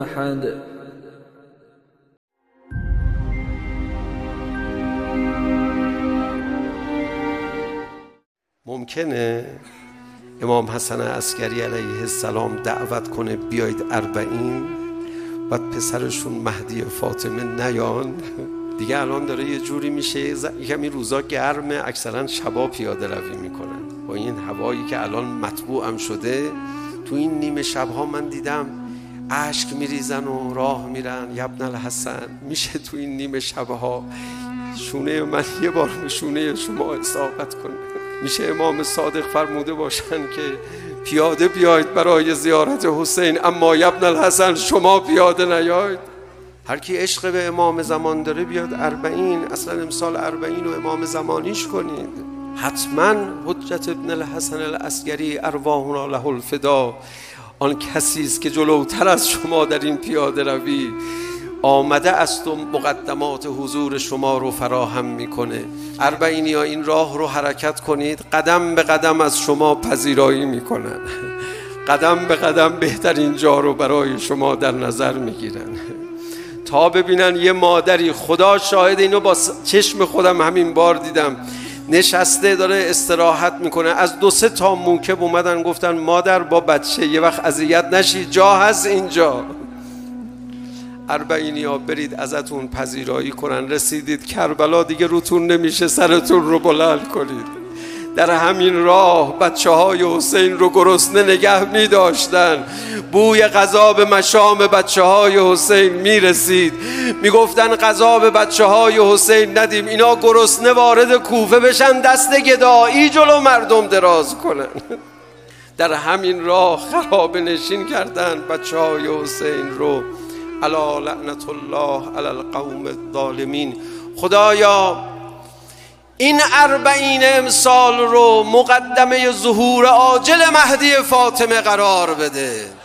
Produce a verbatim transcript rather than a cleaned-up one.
أحد. ممکنه امام حسن عسکری علیه السلام دعوت کنه بیایید اربعین، بعد پسرشون مهدی فاطمه نیان؟ دیگه الان داره یه جوری میشه، یکم این روزا گرمه، اکثرا شبا پیاده روی میکنن با این هوایی که الان مطبوع هم شده. تو این نیمه شبها من دیدم اشک میریزن و راه میرن. یبن الحسن، میشه تو این نیمه شبها شونه من یه بار به شونه شما اصابت کنه؟ میشه امام صادق فرموده باشن که پیاده بیاید برای زیارت حسین، اما یبن الحسن شما پیاده نیاید؟ هر کی عشق به امام زمان داره بیاد اربعین، اصلا امسال اربعین و امام زمانیش کنید. حتما حجت ابن الحسن العسکری ارواحنا له الفدا آن کسی است که جلوتر از شما در این پیاده روی آمده است و مقدمات حضور شما رو فراهم میکنه. اربعینی ها این راه رو حرکت کنید، قدم به قدم از شما پذیرایی میکنن، قدم به قدم بهترین جا رو برای شما در نظر میگیرن تا ببینن یه مادری، خدا شاهد اینو با چشم خودم همین بار دیدم، نشسته داره استراحت میکنه، از دو سه تا موکب اومدن گفتن مادر با بچه یه وقت اذیت نشید، جا هست اینجا. اربعینی ها برید ازتون پذیرایی کنن، رسیدید کربلا دیگه روتون نمیشه سرتون رو بلند کنید. در همین راه بچه های حسین رو گرسنه نگه می داشتن، بوی غذا به مشام بچه های حسین می رسید، می گفتن غذا به بچه های حسین ندیم، اینا گرسنه وارد کوفه بشن دست گدایی جلو مردم دراز کنن. در همین راه خرابه نشین کردن بچه های حسین رو. الا لعنت الله علی القوم الظالمین. خدایا این اربعین امسال رو مقدمه ظهور عاجل مهدی فاطمه قرار بده.